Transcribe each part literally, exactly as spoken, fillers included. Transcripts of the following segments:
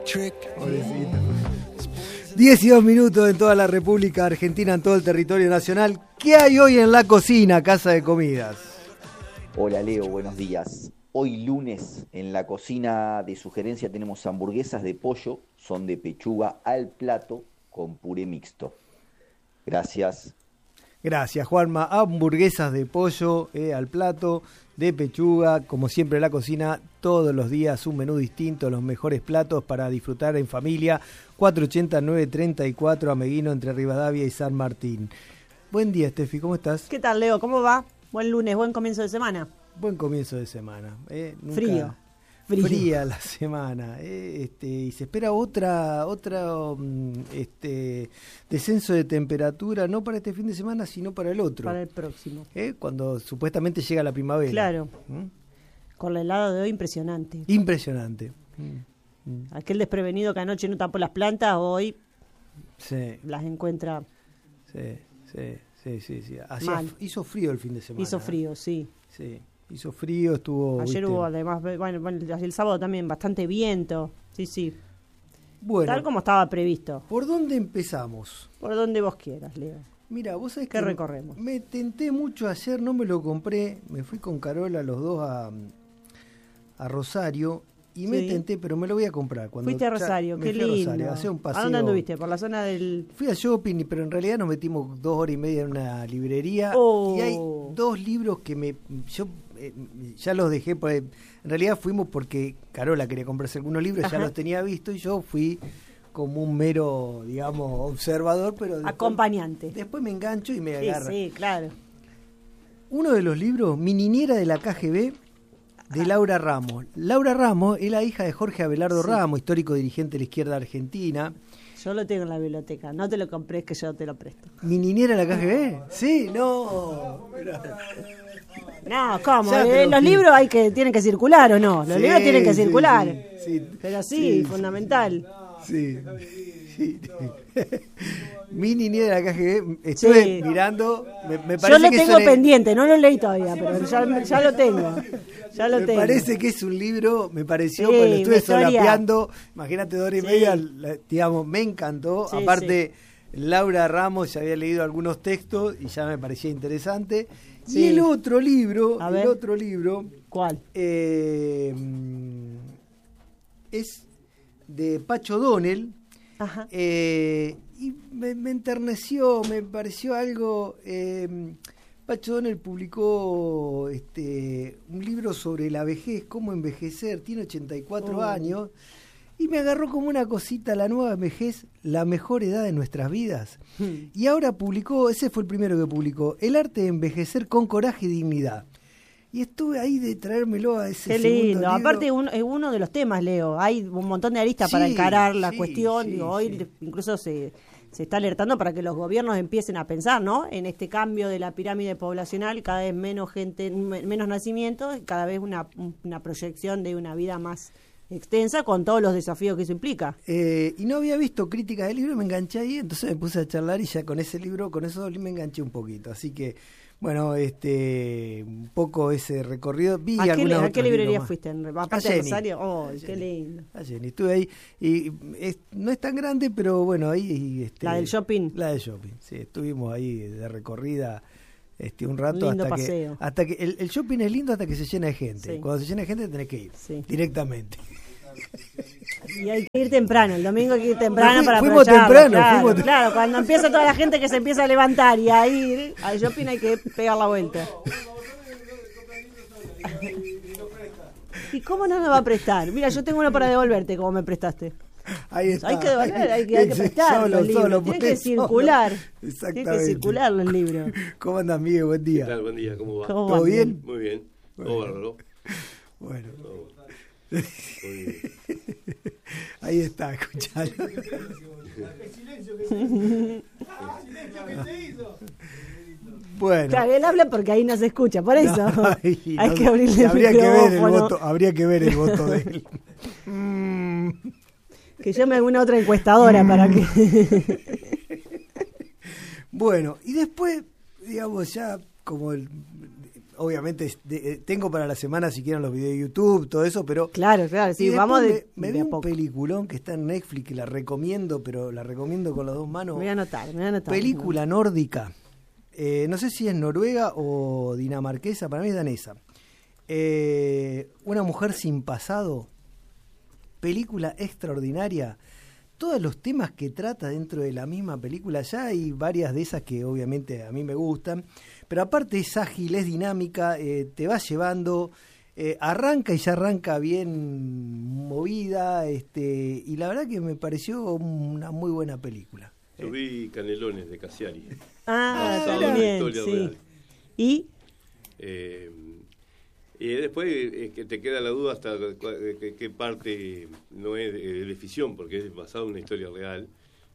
Pobrecito. diez y dos minutos en toda la República Argentina, en todo el territorio nacional. ¿Qué hay hoy en la cocina, Casa de Comidas? Hola Leo, buenos días. Hoy lunes en la cocina de sugerencia tenemos hamburguesas de pollo, son de pechuga al plato con puré mixto. Gracias. Gracias, Juanma. Hamburguesas de pollo eh, al plato, de pechuga, como siempre en la cocina, todos los días un menú distinto, los mejores platos para disfrutar en familia. cuatro ochenta, nueve treinta y cuatro, Ameguino, entre Rivadavia y San Martín. Buen día, Steffi, ¿cómo estás? ¿Qué tal, Leo? ¿Cómo va? Buen lunes, buen comienzo de semana. Buen comienzo de semana. Eh, nunca... Frío. Frío. Fría la semana, eh, este, y se espera otra otra um, este descenso de temperatura, no para este fin de semana, sino para el otro. Para el próximo. Eh, cuando supuestamente llega la primavera. Claro. ¿Mm? Con la helada de hoy, impresionante. Impresionante. Mm. Mm. Aquel desprevenido que anoche no tapó las plantas, hoy Sí. las encuentra Sí, sí, sí, sí. sí. Hacía, mal. Hizo frío el fin de semana. Hizo frío, sí. Sí. Hizo frío, estuvo... Ayer ¿viste? hubo además, bueno, bueno, el sábado también bastante viento, sí, sí. Bueno, Tal como estaba previsto. ¿por dónde empezamos? Por donde vos quieras, Leo. Mira, vos sabés ¿Qué que recorremos? Me tenté mucho ayer, no me lo compré, me fui con Carola los dos a, a Rosario y me Sí. tenté, pero me lo voy a comprar. Cuando Fuiste a ya Rosario, me qué fui a lindo. Rosario, a hacer un paseo. ¿A dónde anduviste? ¿Por la zona del...? Fui al shopping, pero en realidad nos metimos dos horas y media en una librería Oh. y hay dos libros que me yo eh, ya los dejé, pues, en realidad fuimos porque Carola quería comprarse algunos libros, Ajá. ya los tenía visto y yo fui como un mero, digamos, observador, pero después, Acompañante. después me engancho y me Sí, agarra. sí, claro. Uno de los libros, Mi niñera de la K G B, de Laura Ramos. Laura Ramos es la hija de Jorge Abelardo Sí. Ramos, histórico dirigente de la izquierda argentina. Yo lo tengo en la biblioteca. No te lo compré, es que yo te lo presto. ¿Mi niñera de la K G B? Sí, no. No, ¿cómo? Ya, Eh, pero los sí. libros hay que tienen que circular, ¿o no? Los Sí, libros tienen que sí, circular. sí, sí. Pero sí, Sí, fundamental. Sí, sí. Mi niñera de la K G B, estuve Sí. mirando, me, me Yo parece lo que tengo es un- pendiente, no lo leí todavía, pero ya, ya lo tengo. Ya lo me tengo. parece que es un libro, me pareció, Sí, cuando lo estuve una historia. solapeando, imagínate dos horas y Sí. media, la- digamos, me encantó. Sí, Aparte, Laura Ramos ya había leído algunos textos y ya me parecía interesante. Sí. Y el otro libro, A el ver. otro libro, ¿Cuál? eh, es de Pacho Donel. Ajá. Eh, y me, me enterneció, me pareció algo. Eh, Pacho Donel publicó este, un libro sobre la vejez, cómo envejecer, tiene ochenta y cuatro Oh. años, y me agarró como una cosita, la nueva vejez, la mejor edad de nuestras vidas. Hmm. Y ahora publicó, ese fue el primero que publicó, El arte de envejecer con coraje y dignidad. Y estuve ahí de traérmelo a ese Qué segundo lindo. libro. Aparte, un- es uno de los temas, Leo. Hay un montón de aristas para Sí, encarar la sí, cuestión. sí, Digo, hoy sí. incluso se, se está alertando para que los gobiernos empiecen a pensar, ¿no? En este cambio de la pirámide poblacional, cada vez menos gente, me- menos nacimientos, y cada vez una, una proyección de una vida más extensa con todos los desafíos que eso implica. Eh, y no había visto críticas del libro y me enganché ahí, entonces me puse a charlar y ya con ese libro, con esos dos libros me enganché un poquito. Así que, bueno, este un poco ese recorrido. Vi ¿A qué, algunos le- a otros qué librería libros más. fuiste? ¿En- A Aparte de Jenny. Rosario. Oh, A qué Jenny. lindo. A Jenny. Estuve ahí y es- no es tan grande, pero bueno, ahí... y, este, La del shopping. La del shopping, sí. Estuvimos ahí de recorrida este un rato Lindo hasta paseo. que... hasta que el, el shopping es lindo hasta que se llena de gente. Sí. Cuando se llena de gente tenés que ir Sí. directamente. Y hay que ir temprano, el domingo hay que ir temprano Fui- para fuimos aprovecharlo, temprano, claro, fuimos te- claro, cuando empieza toda la gente que se empieza a levantar y a ir al shopping hay que pegar la vuelta. ¿Y cómo no me va a prestar? Mira, yo tengo uno para devolverte como me prestaste. Ahí está. Hay que devolver, hay que, hay que prestar Solo, los libros, solo, tienen porque que solo. circular. Tienen que Exactamente. circular los libros. ¿Cómo andas, Miguel? Buen ¿Qué día. tal? Buen día, ¿cómo va? ¿Cómo ¿Todo va? bien? Muy bien, todo bárbaro. Bueno, Todo muy bien. ahí está, escuchalo. Bueno. Claro, él habla porque ahí no se escucha, por eso. Ay, hay no, que abrirle el habría que ver el micrófono. voto, habría que ver el voto de él. Mm. Que llame alguna otra encuestadora para que... Bueno, y después, digamos, ya como el, obviamente de, eh, tengo para la semana si quieren los videos de YouTube, todo eso, pero... Claro, claro, sí, vamos de Me, me de vi a un poco. peliculón que está en Netflix, que la recomiendo, pero la recomiendo con las dos manos. Me voy a anotar, me voy a anotar. Película nórdica. Eh, no sé si es noruega o dinamarquesa, para mí es danesa. Eh, una mujer sin pasado. Película extraordinaria. Todos los temas que trata dentro de la misma película, ya hay varias de esas que obviamente a mí me gustan, pero aparte es ágil, es dinámica, eh, te va llevando, eh, arranca y ya arranca bien movida, este, y la verdad que me pareció una muy buena película. Yo vi Canelones de Cassiari. Ah, Basado en una también, historia sí. real. ¿Y? Eh, y después es que te queda la duda hasta qué, qué parte no es de, de ficción, porque es basado en una historia real.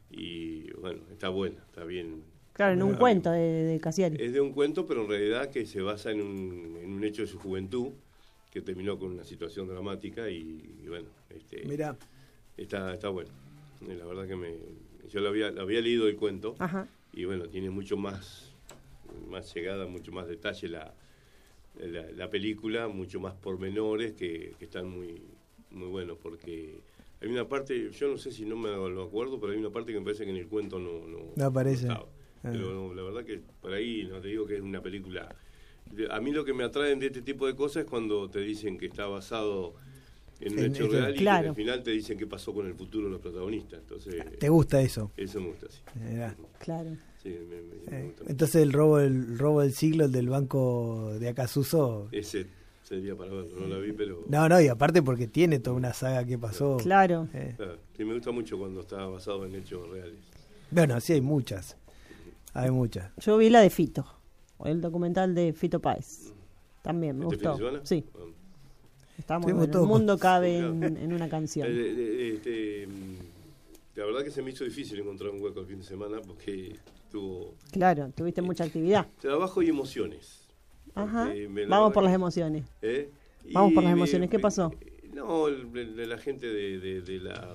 Y bueno, está buena, está bien. Claro, en un Está cuento bien. de, de Cassiari. Es de un cuento, pero en realidad que se basa en un, en un hecho de su juventud, que terminó con una situación dramática y, y bueno, este, Mirá, está, está bueno. Y la verdad que me, yo lo había, lo había leído el cuento. Ajá. Y bueno, tiene mucho más, más llegada, mucho más detalle la, la, la película, mucho más pormenores que, que están muy, muy buenos, porque hay una parte, yo no sé si no me lo acuerdo, pero hay una parte que me parece que en el cuento no, no, no aparece. no estaba. Ah. Pero la verdad que por ahí no te digo que es una película. A mí lo que me atraen de este tipo de cosas es cuando te dicen que está basado en un En- hecho en- real y claro. que al final te dicen qué pasó con el futuro de los protagonistas. Entonces, ¿Te gusta eso? eso me gusta, sí. Mirá. Claro. Sí, me, me- me Eh, gusta mucho. entonces el robo, el robo del siglo, el del banco de Acasuso. Ese sería para verlo, no la vi, pero... No, no, y aparte porque tiene toda una saga que pasó. Claro. Eh, Claro, sí, me gusta mucho cuando está basado en hechos reales. Bueno, sí, hay muchas. Hay muchas. Yo vi la de Fito, el documental de Fito Páez. También me ¿Este fin de gustó. semana? Sí, Bueno. está muy Estuvimos bueno. El todos mundo cabe Claro. en, en una canción. Eh, eh, eh, este, mm, la verdad que se me hizo difícil encontrar un hueco el fin de semana porque tuvo Claro, tuviste mucha actividad. trabajo y emociones. Ajá. Porque me- la Vamos verdad por que- las emociones. ¿Eh? Vamos Y por las me- emociones. ¿Qué me- pasó? No, el- de, de la gente de, de, de la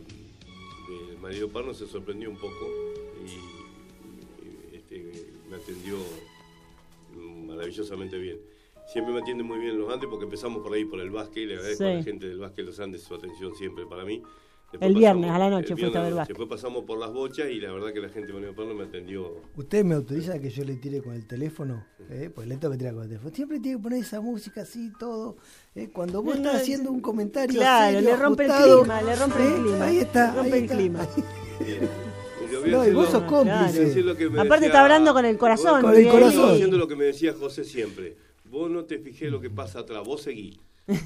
de Marido Parno se sorprendió un poco y, y, este, me atendió maravillosamente bien. Siempre me atienden muy bien en los Andes porque empezamos por ahí, por el básquet, y le agradezco Sí. a la gente del básquet de los Andes su atención siempre para mí. Después El viernes pasamos- a la noche el fuiste a viernes ver la noche. básquet. Después pasamos por las bochas y la verdad que la gente de Marido Parno me atendió. ¿Usted me autoriza que yo le tire con el teléfono? ¿Eh? Pues le tengo que tirar con el teléfono. Siempre tiene que poner esa música así, todo. ¿eh? Cuando vos No, estás no, haciendo un comentario Claro, serio, le rompe el ajustado, clima, le rompe el ¿eh? clima. Ahí está, Le rompe ahí el está. clima. Bien. Y yo voy a No, y decir vos lo- sos cómplice. Claro. decir lo que me Aparte decía- está hablando con el corazón, Con el Miguel. corazón. Estoy haciendo lo que me decía José siempre. Vos no te fijés lo que pasa atrás, vos seguí.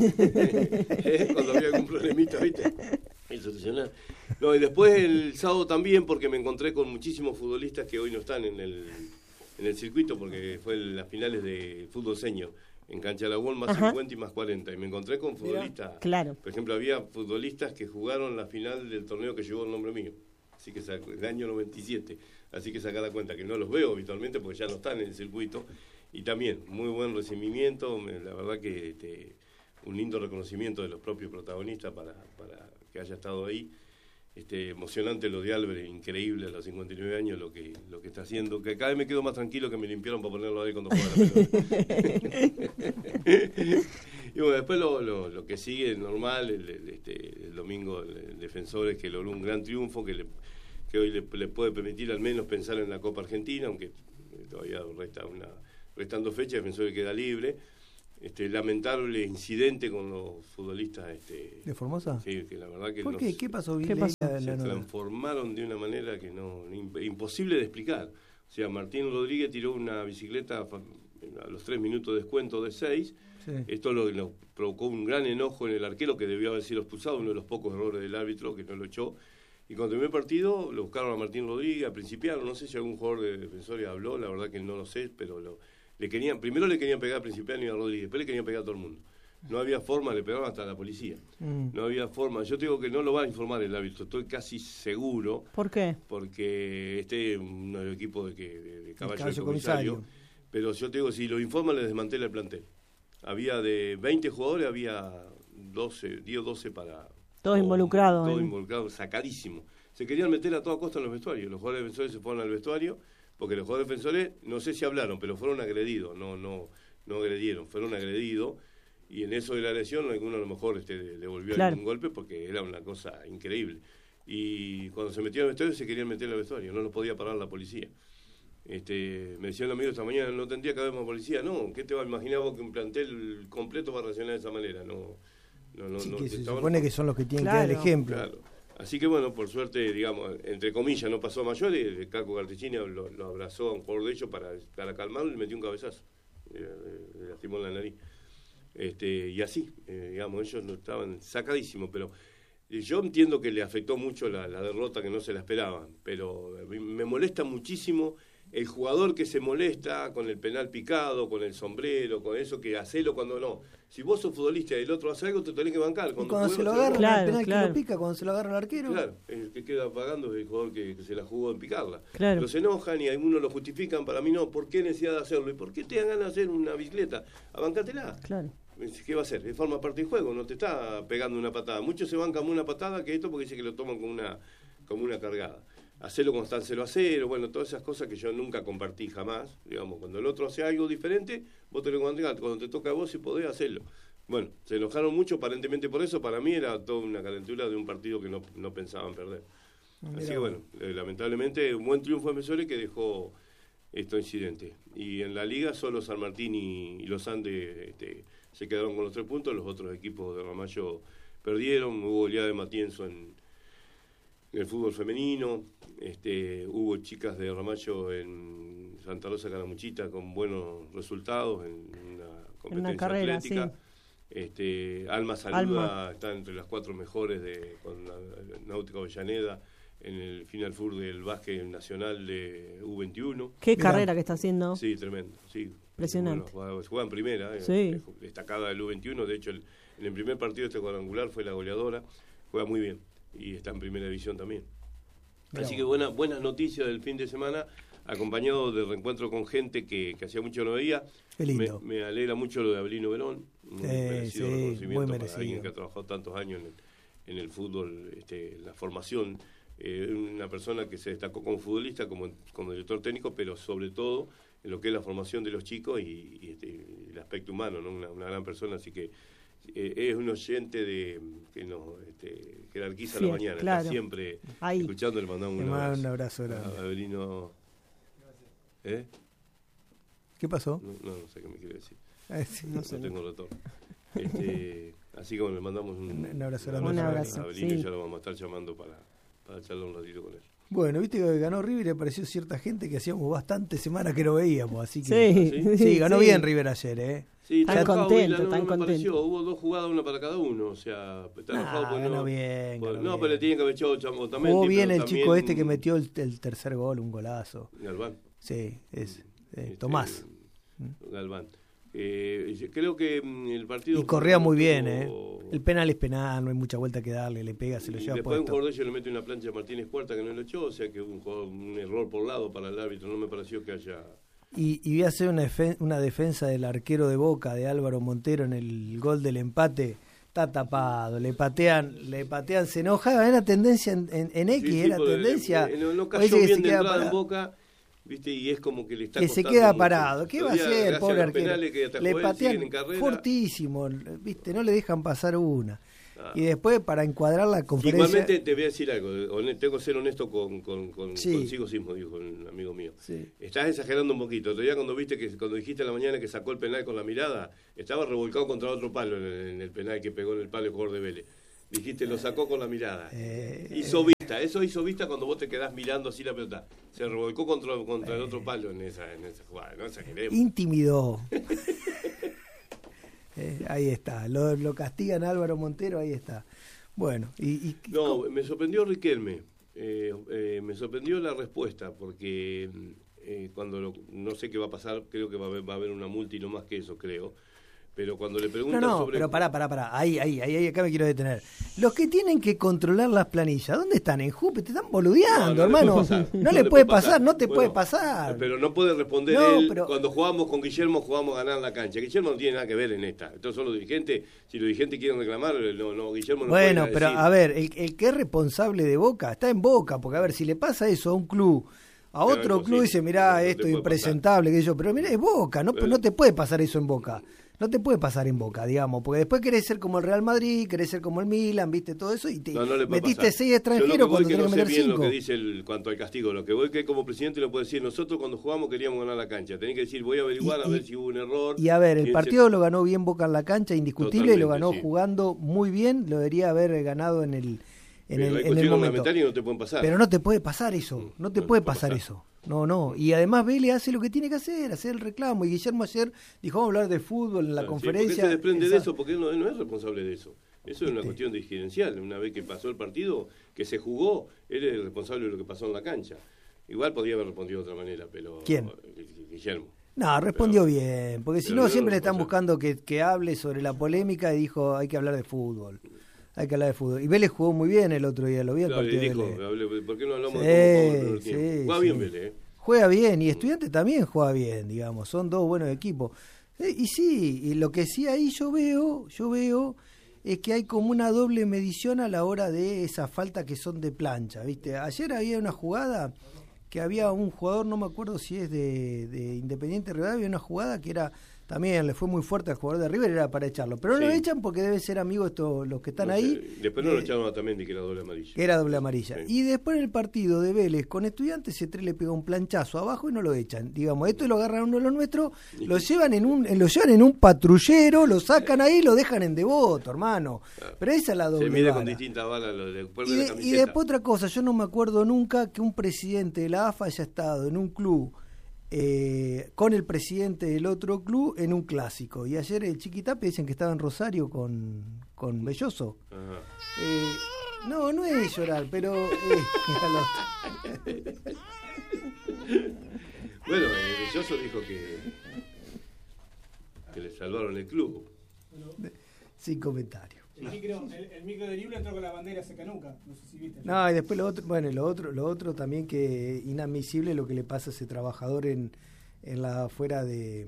¿Eh? Cuando había algún problemita, ¿viste? Y solucionar. No, y después el sábado también, porque me encontré con muchísimos futbolistas que hoy no están en el, en el circuito, porque fue en las finales de fútbol seño, en Cancha Lagún, más Ajá. cincuenta y más cuarenta. Y me encontré con futbolistas. Claro. Por ejemplo, había futbolistas que jugaron la final del torneo que llevó el nombre mío. Así que sac- el año noventa y siete. Así que saca la cuenta que no los veo habitualmente porque ya no están en el circuito. Y también, muy buen recibimiento. me- La verdad que este, un lindo reconocimiento de los propios protagonistas para, para que haya estado ahí. Este, emocionante lo de Álvarez, increíble a los cincuenta y nueve años lo que lo que está haciendo. Que cada vez me quedo más tranquilo que me limpiaron para ponerlo ahí cuando juega la pelota. Y bueno, después lo, lo, lo que sigue normal, el, el, este, el domingo el, el Defensores que logró un gran triunfo que, le, que hoy le, le puede permitir al menos pensar en la Copa Argentina, aunque todavía resta una, restando fecha, Defensores queda libre. Este lamentable incidente con los futbolistas este, ¿De Formosa? sí, que la verdad que ¿Por nos- qué? ¿Qué pasó? Vi- ¿Qué leí pasó? la- la se nota. transformaron de una manera que no im- imposible de explicar. O sea, Martín Rodríguez tiró una bicicleta fa- a los tres minutos de descuento de seis. Sí. Esto lo, lo provocó un gran enojo en el arquero que debió haber sido expulsado, uno de los pocos errores del árbitro que no lo echó. Y cuando terminó el partido, lo buscaron a Martín Rodríguez, a Principiano. No sé si algún jugador de Defensores habló, la verdad que no lo sé, pero lo, le querían, primero le querían pegar a Principiano y a Rodríguez, después le querían pegar a todo el mundo. No había forma, le pegaron hasta a la policía. Mm. No había forma. Yo te digo que no lo va a informar el árbitro, estoy casi seguro, ¿Por qué? porque este es un equipo de, que, de, de caballo, caballo de comisario, comisario. pero yo te digo, si lo informan, les desmantela el plantel. Había de veinte jugadores, había doce, diez o doce para... Todos involucrados, Todos ¿eh? involucrados, sacadísimo. Se querían meter a toda costa en los vestuarios. Los jugadores defensores se fueron al vestuario, porque los jugadores defensores, no sé si hablaron, pero fueron agredidos. No, no, no agredieron, fueron agredidos, y en eso de la agresión alguno a lo mejor este, le volvió Claro. algún golpe porque era una cosa increíble. Y cuando se metieron al vestuario se querían meter al vestuario, no los podía parar la policía. Este, me decía un amigo esta mañana, no tendría que haber más policía. No, ¿qué te va a imaginar vos que un plantel completo va a reaccionar de esa manera? No, no, no, Sí, no, que se estaban- supone que son los que tienen Claro. que dar el ejemplo. Claro. Así que bueno, por suerte, digamos, entre comillas, no pasó a mayores. El Caco Carticini lo, lo abrazó a un jugador de ellos para, para calmarlo y le metió un cabezazo. Le, le lastimó la nariz. Este, y así, eh, digamos, ellos no estaban sacadísimos, pero eh, yo entiendo que le afectó mucho la, la derrota, que no se la esperaban, pero a mí me molesta muchísimo el jugador que se molesta con el penal picado, con el sombrero, con eso, que hacelo cuando no. Si vos sos futbolista y el otro hace algo, te tenés que bancar. Y cuando se lo juega, agarra Claro, el penal claro. que lo pica, cuando se lo agarra el arquero. Claro, el que queda pagando es el jugador que, que se la jugó en picarla. Claro. Pero se enojan y algunos lo justifican, para mí no. ¿Por qué necesidad de hacerlo? ¿Y por qué te dan ganas de hacer una bicicleta? Abancátela. Claro. ¿Qué va a hacer? Forma parte del juego, no te está pegando una patada. Muchos se bancan una patada que esto porque dice que lo toman como una, como una cargada. Hacerlo con cero a cero, bueno, todas esas cosas que yo nunca compartí jamás. Digamos, cuando el otro hace algo diferente, vos te lo encontrás, cuando te toca a vos, si podés hacerlo. Bueno, se enojaron mucho aparentemente por eso. Para mí era toda una calentura de un partido que no, no pensaban perder. Así que bueno, eh, lamentablemente un buen triunfo de Mesore que dejó estos incidentes. Y en la liga solo San Martín y, y los Andes este, se quedaron con los tres puntos, los otros equipos de Ramallo perdieron. Hubo oleada de Matienzo en, en el fútbol femenino, este, hubo chicas de Ramallo en Santa Rosa Calamuchita con buenos resultados en una competencia una carrera, atlética. sí. Este, Alma Saluda Alma. está entre las cuatro mejores de con la, la Náutica Avellaneda en el Final Four del básquet nacional de U veintiuno. Qué Mirá. carrera que está haciendo. Sí, tremendo, sí. Impresionante. Bueno, juega, juega en primera, eh, Sí. eh, destacada del U veintiuno, de hecho el, en el primer partido este cuadrangular fue la goleadora, juega muy bien y está en primera división también. Mirá Así vos. que buena, buenas noticias del fin de semana, acompañado de reencuentro con gente que, que hacía mucho no veía. Qué lindo. Me, me alegra mucho lo de Abelino Verón, muy Sí, merecido sí, reconocimiento muy para merecido. alguien que ha trabajado tantos años en el, en el fútbol, este, en la formación. Eh, una persona que se destacó como futbolista, como, como director técnico, pero sobre todo en lo que es la formación de los chicos y, y, este, y el aspecto humano, ¿no? una, una gran persona, así que eh, es un oyente de que nos este, jerarquiza Sí, la mañana, claro. está siempre Ahí. escuchando, le mandamos Le un mando abrazo. un abrazo grande. A Abelino, ¿eh? ¿Qué pasó? No, no, no sé qué me quiere decir, Ah, sí. no, tengo retorno. Este, así que bueno, le mandamos un, Un abrazo grande. Un a abrazo, Abelino sí. y ya lo vamos a estar llamando para, para charlar un ratito con él. Bueno, viste que ganó River y apareció cierta gente que hacíamos bastantes semanas que no veíamos, así que Sí, sí, ganó sí. bien River ayer, ¿eh? Sí, Tan está enojado, contento, Vila, no, tan no me contento. pareció. Hubo dos jugadas, una para cada uno. O sea, está Nah, enojado porque ganó no. bien, porque- ganó no, bien. pero le tienen que haber echado Chango también. Jugó bien el chico este que metió el, el tercer gol, un golazo. Galván. Sí, es eh, Este, Tomás. Galván. Eh, creo que mm, el partido. Y corría muy bien, ¿eh? tuvo- El penal es penal, no hay mucha vuelta que darle, le pega, se lo y lleva después un puesto. jugador de ellos le mete una plancha a Martínez Cuarta que no lo echó, o sea que hubo un, jugador- un error por lado para el árbitro. No me pareció que haya. Y, y voy a hacer una, defen- una defensa del arquero de Boca, de Álvaro Montero, en el gol del empate. Está tapado, le patean, le patean, se enoja, era tendencia en, en, en X, Sí, sí, era porque, tendencia. eh, no, no Parece cayó que bien se de queda entrada en parado. Boca, ¿viste? Y es como que le está Que se costando queda mucho. parado. ¿Qué va a Todavía, hacer, gracias pobre a los arquero? penales que atajó Le él, siguen patean en carrera. fortísimo, ¿viste? No le dejan pasar una. Ah. Y después, para encuadrar la conferencia... Igualmente te voy a decir algo, hone- tengo que ser honesto con, con, con Sí. consigo mismo, dijo un amigo mío. Sí. Estás exagerando un poquito. Otro día cuando viste que cuando dijiste a la mañana que sacó el penal con la mirada, estaba revolcado contra otro palo en el, en el penal que pegó en el palo el jugador de Vélez. Dijiste, lo sacó con la mirada. Eh, hizo vista, eso hizo vista cuando vos te quedás mirando así la pelota. Se revolcó contra, contra el otro palo en esa, en esa jugada, no exageremos. Intimidó. Eh, ahí está, lo, lo castigan a Álvaro Montero, ahí está. Bueno, y, y No, me sorprendió Riquelme, eh, eh, me sorprendió la respuesta, porque eh, cuando lo- no sé qué va a pasar, creo que va a haber, va a haber una multa y no más que eso, creo. Pero cuando le no, preguntan no, sobre... pero pará, pará, pará, ahí, ahí, ahí, ahí, acá me quiero detener. Los que tienen que controlar las planillas, ¿dónde están? En Jupe, te están boludeando, No, no le hermano. puede pasar, no, le puede pasar, no te Bueno, puede pasar. Pero no puede responder No, él. pero- Cuando jugamos con Guillermo, jugamos a ganar la cancha. Guillermo no tiene nada que ver en esta. Entonces son los dirigentes. Si los dirigentes quieren reclamar, no, no Guillermo no Bueno, puede pero decir. a ver, el, el que es responsable de Boca está en Boca, porque a ver, si le pasa eso a un club, a otro club y dice, mirá, no, no esto es impresentable, que yo, pero mirá, es Boca, no, pero, no te puede pasar eso en Boca. No te puede pasar en Boca, digamos, porque después querés ser como el Real Madrid, querés ser como el Milan, viste, todo eso, y te no, no metiste pasar. seis extranjeros cuando tenés que meter cinco. Yo no sé bien lo que dice el, cuanto al castigo, lo que voy que como presidente lo puedo decir, nosotros cuando jugamos queríamos ganar la cancha, tenés que decir, voy a averiguar y, a ver si hubo un error. Y a ver, el partido se... lo ganó bien Boca en la cancha, indiscutible, y lo ganó sí. jugando muy bien, lo debería haber ganado en el... En el, en el momento. No te pueden pasar. Pero no te puede pasar eso, no te no puede pasar, pasar eso. No, no. Y además Vélez hace lo que tiene que hacer, hacer el reclamo. Y Guillermo ayer dijo, vamos a hablar de fútbol en la claro, conferencia. Sí, porque él se desprende esa... de eso, porque él no, él no es responsable de eso. Eso es una cuestión dirigencial. Una vez que pasó el partido, que se jugó, él es el responsable de lo que pasó en la cancha. Igual podría haber respondido de otra manera, pero... ¿Quién? Guillermo. No, respondió pero, bien, porque si no siempre le están buscando que, que hable sobre la polémica y dijo, hay que hablar de fútbol. Hay que hablar de fútbol. Y Vélez jugó muy bien el otro día, lo vi el claro, partido dijo, de Vélez. Hablé, ¿por qué no hablamos sí, de cómo el tiempo? Sí, juega sí. bien Vélez, ¿eh? Juega bien, y Estudiantes también juega bien, digamos. Son dos buenos equipos. Eh, y sí, y lo que sí ahí yo veo, yo veo, es que hay como una doble medición a la hora de esas faltas que son de plancha, ¿viste? Ayer había una jugada que había un jugador, no me acuerdo si es de, de Independiente Rivadavia, había una jugada que era... También le fue muy fuerte al jugador de River, era para echarlo. Pero no sí. lo echan porque debe ser amigo estos los que están no sé. ahí. Después no eh, lo echaron a Tamendi, que era doble amarilla. Que era doble amarilla. Sí. Y después en el partido de Vélez con Estudiantes, Cetré le pegó un planchazo abajo y no lo echan. Digamos, esto lo agarran uno de los nuestros, lo llevan en un lo llevan en un patrullero, lo sacan ahí y lo dejan en Devoto, hermano. Claro. Pero esa es la doble. Se mide bala. con distintas balas lo de, y, de, de y después otra cosa, yo no me acuerdo nunca que un presidente de la A F A haya estado en un club Eh, con el presidente del otro club en un clásico. Y ayer el Chiquitape dicen que estaba en Rosario con, con Belloso. Eh, no, no es llorar, pero eh, bueno, eh, Belloso dijo que que le salvaron el club. Sin comentario. El micro, el, el micro de Libro entró con la bandera secanuca, no sé si viste. No, y después lo otro, bueno, lo otro, lo otro también que inadmisible lo que le pasa a ese trabajador en, en la afuera de,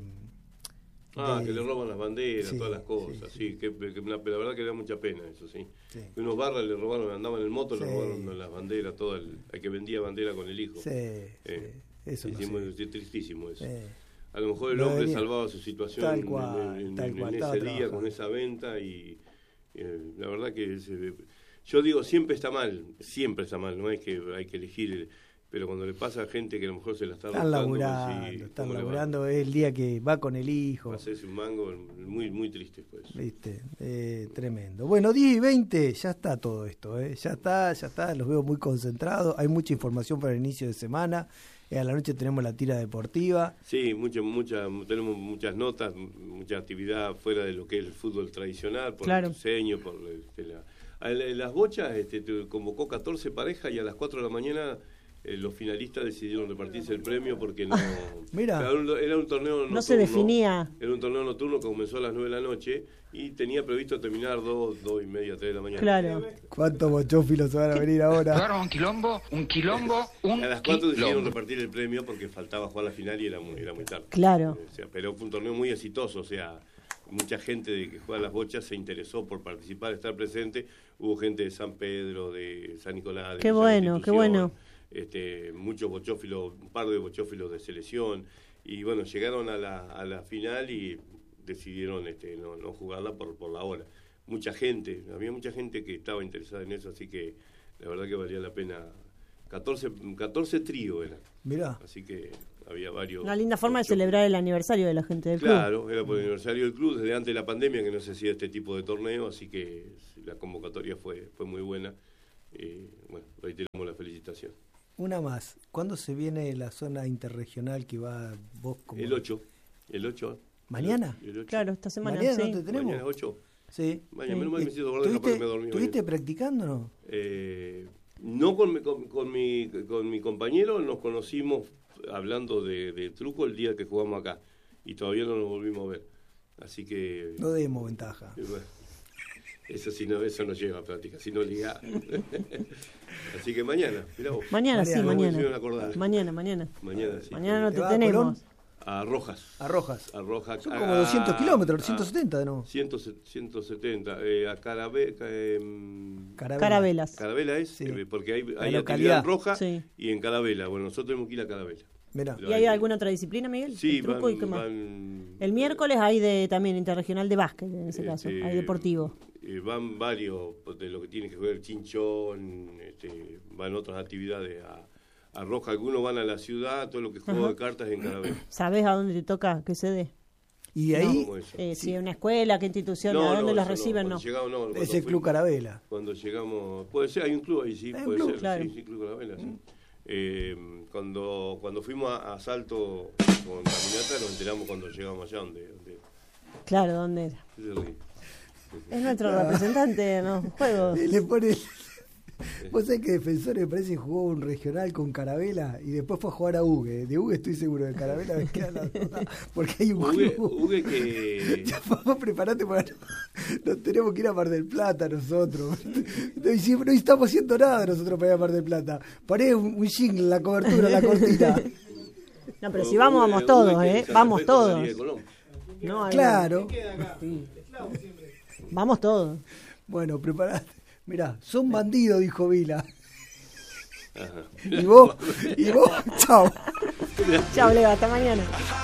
Ah, de... que le roban las banderas, sí, todas las cosas, sí, sí, sí. Que, que la, la verdad que da mucha pena eso, sí. sí. Unos barras le robaron, andaban en moto, sí. le robaron las banderas, todo el, el que vendía bandera con el hijo. Sí, eh, sí. Eso sí, no es sí. tristísimo eso. Sí. A lo mejor el no hombre venía. salvaba su situación tal cual, en, en, tal en, cual, en ese día trabajando. Con esa venta y eh, la verdad que se, yo digo siempre está mal, siempre está mal, no es que hay que elegir, pero cuando le pasa a gente que a lo mejor se la está están laburando, sí, están laburando, es el día que va con el hijo. Va a hacerse un mango muy muy triste pues. Viste, eh, tremendo. Bueno, diez y veinte, ya está todo esto, eh. ya está, ya está, los veo muy concentrados, hay mucha información para el inicio de semana. A la noche tenemos la tira deportiva. Sí, mucha, mucha, tenemos muchas notas, mucha actividad fuera de lo que es el fútbol tradicional, por claro. el diseño, por este, la, a las bochas este, convocó catorce parejas y a las cuatro de la mañana eh, los finalistas decidieron repartirse el premio porque no... Mira, era un, era un torneo nocturno. No se definía. Era un torneo nocturno que comenzó a las nueve de la noche y tenía previsto terminar dos, dos y media, tres de la mañana. Claro. ¿Cuántos bochófilos se van a venir ahora? Claro, un quilombo, un quilombo, un A las cuatro decidieron repartir el premio porque faltaba jugar la final y era muy, era muy tarde. Claro. O sea, pero fue un torneo muy exitoso, o sea, mucha gente de que juega las bochas se interesó por participar, estar presente. Hubo gente de San Pedro, de San Nicolás. De qué bueno, qué bueno. Este, muchos bochófilos, un par de bochófilos de selección. Y bueno, llegaron a la, a la final y decidieron este, no, no jugarla por, por la hora. Mucha gente, había mucha gente que estaba interesada en eso, así que la verdad que valía la pena. catorce, catorce tríos eran. Mirá. Así que había varios. Una linda forma de celebrar el aniversario de la gente del claro, club. Claro, era por el aniversario del club, desde antes de la pandemia que no se hacía este tipo de torneo, así que la convocatoria fue, fue muy buena. Eh, bueno, reiteramos la felicitación. Una más, ¿cuándo se viene la zona interregional que va vos como... El ocho, el ocho. ¿Mañana? El ocho. Claro, esta semana. ¿Mañana sí. no te tenemos? Mañana ocho. Sí. Mañana, menos mal que me siento guardar porque me dormí. ¿Estuviste practicando o no? Eh, no con mi, con, con, mi, con mi compañero, nos conocimos hablando de, de truco el día que jugamos acá y todavía no nos volvimos a ver. Así que... No demos ventaja. Bueno, eso, sí no, eso no lleva a práctica, sino ligar. Así que mañana, mirá vos. Mañana, sí, mañana. Mañana, mañana, mañana. Mañana, sí. Mañana no ¿Te te vas tenemos. A Rojas. A Rojas. A Rojas. Son a- como doscientos a- kilómetros, a- ciento setenta, ¿no? cien, ciento setenta. Eh, a Carabe, eh, Carabela. Carabelas. Carabela es, Sí. eh, porque hay, La hay localidad. actividad en Roja Sí. y en Carabela. Bueno, nosotros tenemos que ir a Carabela. Mirá. ¿Y hay alguna otra disciplina, Miguel? Sí, ¿El truco van, y qué más? van- El miércoles hay de también interregional de básquet, en ese este, caso, hay deportivo. eh, van varios de lo que tiene que ver chinchón, este, van otras actividades a, a Roja. Algunos van a la ciudad, todo lo que juego de cartas en Carabela. ¿Sabés a dónde te toca que se dé? Y de ahí, ¿Cómo es eso? Eh, Si es una escuela, qué institución, No, a dónde no, los eso reciben, cuando no. llegamos, no, cuando ese fui- Club Carabela. Cuando llegamos, puede ser, hay un club ahí, sí, Hay un puede club, ser, claro. sí, sí, Club Carabela, sí. Eh, cuando cuando fuimos a, a Salto con caminata nos enteramos cuando llegamos allá donde, donde Claro, ¿dónde era? sí, se ríe. Es nuestro representante en los juegos. Y le pone. Vos sabés que Defensor me parece que jugó un regional con Carabela y después fue a jugar a Ugue. De Ugue estoy seguro, de Carabela me queda la duda, porque hay un Hugue, club. Hugue que Ya, papá, preparate porque nos tenemos que ir a Mar del Plata nosotros. No, hicimos- no estamos haciendo nada nosotros para ir a Mar del Plata. Poné un, un jingle, la cobertura, la cortina. No, pero si vamos, vamos Hugue- todos, Hugue que ¿eh? se Vamos respeta la todos. Liga de Colón. No, hay- Claro. Vamos todos. Bueno, preparate. Mirá, son bandidos, dijo Vila. Ajá. Y vos, y vos, chao. Chao, Leo, hasta mañana.